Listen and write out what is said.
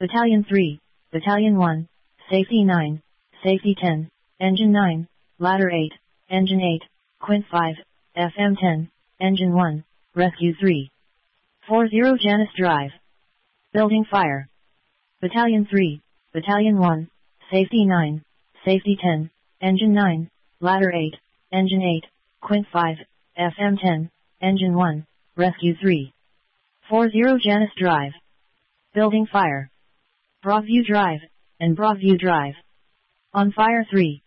Battalion 3, Battalion 1, Safety 9, Safety 10, Engine 9, Ladder 8, Engine 8, Quint 5, FM 10, Engine 1, Rescue 3. 40 Janus Drive. Building fire. Battalion 3, Battalion 1, Safety 9, Safety 10, Engine 9, Ladder 8, Engine 8, Quint 5, FM 10, Engine 1, Rescue 3. 40 Janus Drive. Building fire. Broadview Drive, and Broadview Drive. On fire 3.